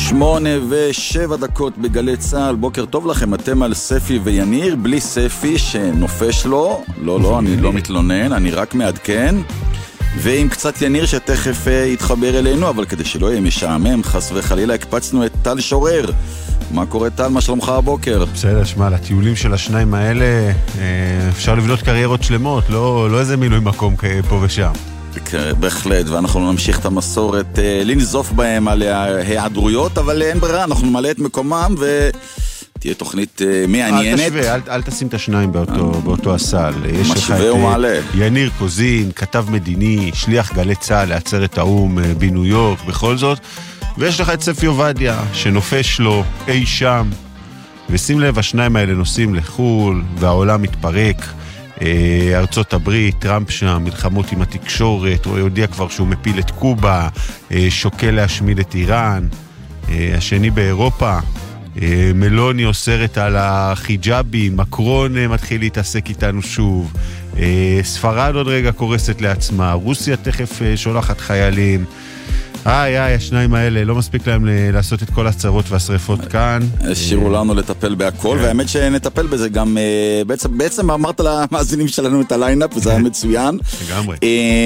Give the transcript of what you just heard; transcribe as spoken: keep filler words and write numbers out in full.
שמונה ושבע דקות בגלי צהל, בוקר טוב לכם, אתם על ספי ויניר, בלי ספי שנופש לו, לא לא, אני לא מתלונן, אני רק מעדכן, ועם קצת יניר שתכף יתחבר אלינו, אבל כדי שלא יהיה משעמם, חס וחלילה, הקפצנו את טל שורר. מה קורה טל? מה שלומך הבוקר? בסדר, שמע, לטיולים של השניים האלה אפשר לבנות קריירות שלמות, לא, לא איזה מילוי מקום פה ושם. בהחלט, ואנחנו נמשיך את המסורת לנזוף בהם על ההיעדרויות, אבל אין ברירה, אנחנו נמלא את מקומם ותהיה תוכנית מעניינת. אל תשווה, אל, אל תשים את השניים באותו, באותו הסל. יש לך את יניר קוזין, כתב מדיני, שליח גלי צהל לעצרת האום בניו יורק, בכל זאת, ויש לך את ספי עובדיה, שנופש לו אי שם, ושים לב, השניים האלה נוסעים לחול, והעולם מתפרק, ארצות הברית, טראמפ שם, מלחמות עם התקשורת, הוא יודע כבר שהוא מפיל את קובה, שוקל להשמיד את איראן, השני באירופה, מלוני אוסרת על החיג'אבי, מקרון מתחיל להתעסק איתנו שוב, ספרד עוד רגע קורסת לעצמה, רוסיה תכף שולחת חיילים, איי, איי, השניים האלה, לא מספיק להם לעשות את כל הצרות והשריפות כאן. השאירו לנו לטפל בהכל, והאמת שנטפל בזה גם, בעצם אמרת למאזינים שלנו את הליינאפ, וזה היה מצוין. לגמרי.